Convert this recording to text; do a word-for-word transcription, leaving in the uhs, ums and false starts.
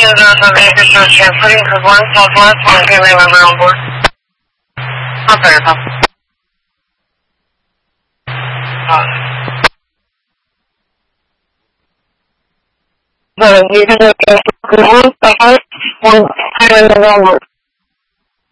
is uh, the vehicle to transporting for one southwest, one family member on board. Operator, pop. So you can look at one southwest, one family member on board.